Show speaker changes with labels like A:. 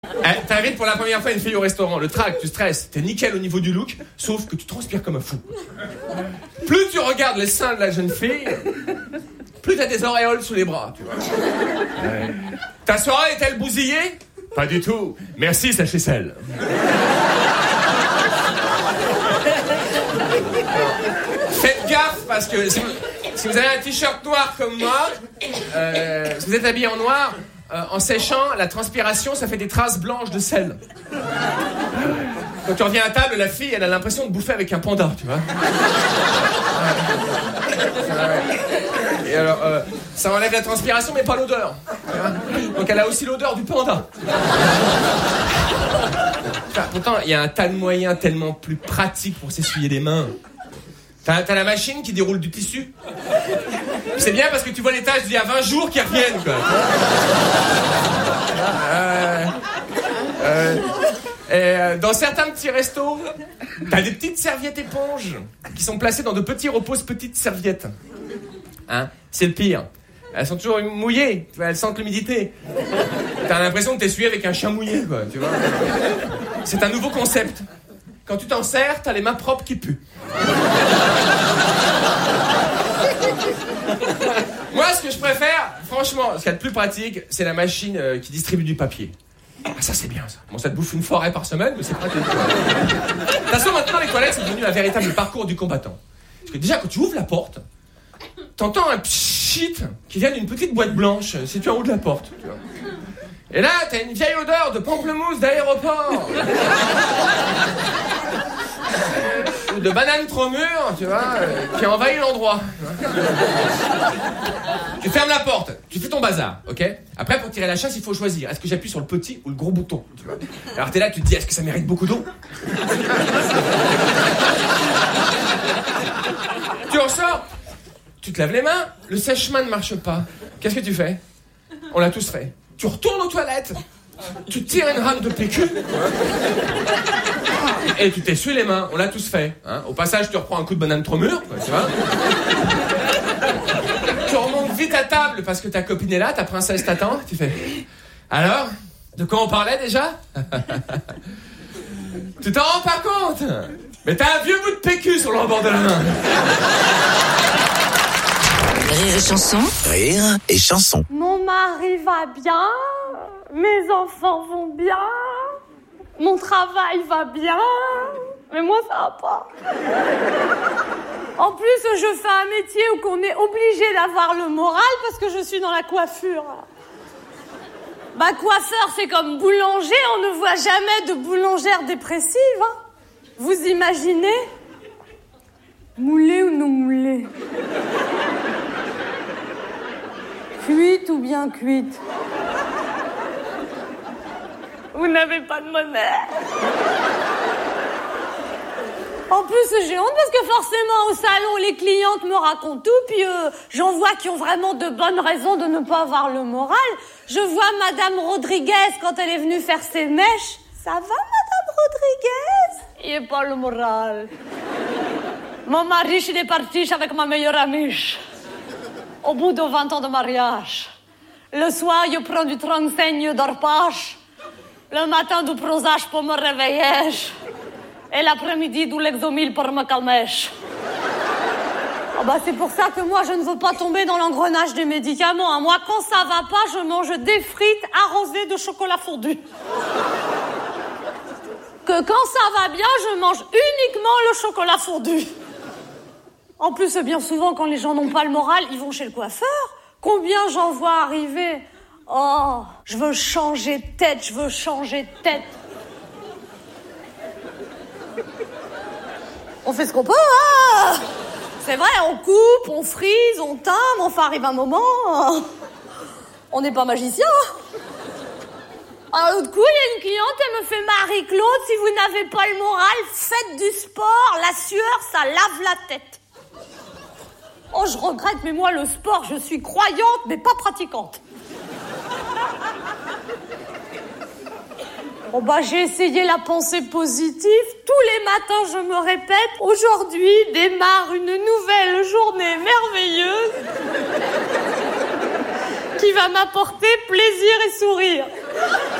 A: T'invites pour la première fois une fille au restaurant, le trac, tu stresses, t'es nickel au niveau du look, sauf que tu transpires comme un fou. Plus tu regardes les seins de la jeune fille, plus t'as des auréoles sous les bras, tu vois. Ouais. Ta soirée est-elle bousillée? Pas du tout. Merci, Seychelles. Faites gaffe parce que si vous avez un t-shirt noir comme moi, si vous êtes habillé en noir, en séchant, la transpiration, ça fait des traces blanches de sel. Quand tu reviens à table, la fille, elle a l'impression de bouffer avec un panda, tu vois. Et alors, ça enlève la transpiration, mais pas l'odeur. Donc elle a aussi l'odeur du panda. Enfin, pourtant, il y a un tas de moyens tellement plus pratiques pour s'essuyer les mains. T'as la machine qui déroule du tissu. C'est bien parce que tu vois les taches d'il y a 20 jours qui reviennent, quoi. Et dans certains petits restos, t'as des petites serviettes éponges qui sont placées dans de petits repose petites serviettes. Hein, c'est le pire. Elles sont toujours mouillées, elles sentent l'humidité. T'as l'impression que t'es essuyé avec un chien mouillé, quoi, tu vois. C'est un nouveau concept. Quand tu t'en sers, t'as les mains propres qui puent. Moi, ce que je préfère, franchement, ce qu'il y a de plus pratique, c'est la machine qui distribue du papier. Ah, ça, c'est bien, ça. Bon, ça te bouffe une forêt par semaine, mais c'est pratique. De toute façon, maintenant, les toilettes, c'est devenu un véritable parcours du combattant. Parce que déjà, quand tu ouvres la porte, t'entends un pchit qui vient d'une petite boîte blanche située en haut de la porte, tu vois. Et là, t'as une vieille odeur de pamplemousse d'aéroport. Ou de banane trop mûre, tu vois, qui envahit l'endroit. Tu fermes la porte, tu fais ton bazar, ok? Après, pour tirer la chasse, il faut choisir. Est-ce que j'appuie sur le petit ou le gros bouton, tu vois? Alors t'es là, tu te dis, est-ce que ça mérite beaucoup d'eau? Tu ressors, tu te laves les mains, le sèche-main ne marche pas. Qu'est-ce que tu fais? On l'a tous fait. Tu retournes aux toilettes, tu tires une rame de PQ et tu t'essuies les mains. On l'a tous fait. Hein. Au passage, tu reprends un coup de banane trop mûre, tu vois. Tu remontes vite à table parce que ta copine est là, ta princesse t'attend. Tu fais, alors, de quoi on parlait déjà? Tu t'en rends pas compte? Mais t'as un vieux bout de PQ sur le rebord de la main.
B: Rire et chanson.
C: Rire et chanson.
D: Mon mari va bien, mes enfants vont bien, mon travail va bien, mais moi ça va pas. En plus, je fais un métier où on est obligé d'avoir le moral parce que je suis dans la coiffure. Bah, coiffeur, c'est comme boulanger, on ne voit jamais de boulangère dépressive. Hein. Vous imaginez? Moulé ou non moulé? Cuite ou bien cuite? Vous n'avez pas de monnaie. En plus, j'ai honte parce que forcément, au salon, les clientes me racontent tout, puis j'en vois qui ont vraiment de bonnes raisons de ne pas avoir le moral. Je vois Madame Rodriguez quand elle est venue faire ses mèches. Ça va, Madame Rodriguez? Il n'y a pas le moral. Mon mari, il est parti avec ma meilleure amie. Au bout de 20 ans de mariage, le soir, je prends du 35 d'orpage, le matin du prosage pour me réveiller, et l'après-midi du Lexomil pour me calmer. Oh bah c'est pour ça que moi, je ne veux pas tomber dans l'engrenage des médicaments. Hein. Moi, quand ça va pas, je mange des frites arrosées de chocolat fondu. Que quand ça va bien, je mange uniquement le chocolat fondu. En plus, bien souvent, quand les gens n'ont pas le moral, ils vont chez le coiffeur. Combien j'en vois arriver? Oh, je veux changer de tête, je veux changer de tête. On fait ce qu'on peut, hein? C'est vrai, on coupe, on frise, on teint, mais enfin, arrive un moment, on n'est pas magicien. Alors, l'autre coup, il y a une cliente, elle me fait, Marie-Claude, si vous n'avez pas le moral, faites du sport, la sueur, ça lave la tête. Oh, je regrette, mais moi, le sport, je suis croyante, mais pas pratiquante. Bon, bah, j'ai essayé la pensée positive. Tous les matins, je me répète, aujourd'hui démarre une nouvelle journée merveilleuse qui va m'apporter plaisir et sourire.